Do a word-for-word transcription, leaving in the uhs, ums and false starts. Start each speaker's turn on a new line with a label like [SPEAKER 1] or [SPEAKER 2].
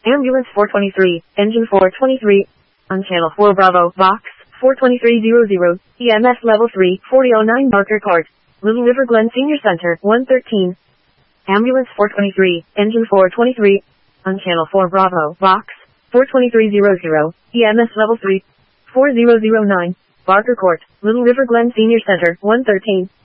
[SPEAKER 1] Ambulance four twenty-three, engine four twenty-three, on channel four Bravo, Vox, four twenty-three hundred, E M S level three, forty oh nine Barker Court, Little River Glen Senior Center, one thirteen. Ambulance four twenty-three, engine four twenty-three, on channel four Bravo, Vox, four twenty-three hundred, E M S level three, four thousand nine, Barker Court, Little River Glen Senior Center, one thirteen.